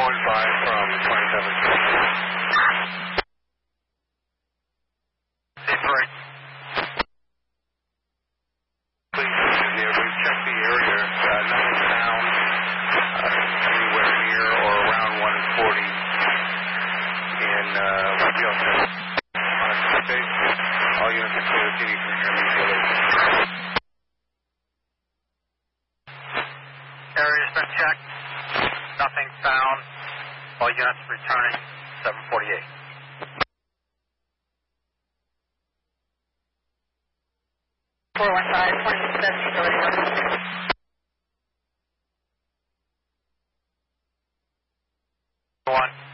415 from 27. C3. Please, yeah, we've checked the area. Nothing found anywhere near or around 140. And we'll be all set. On a base, all units are clear. TV from your immediately. Area's been checked. Nothing found. All units returning 748. Four one five 2670. One.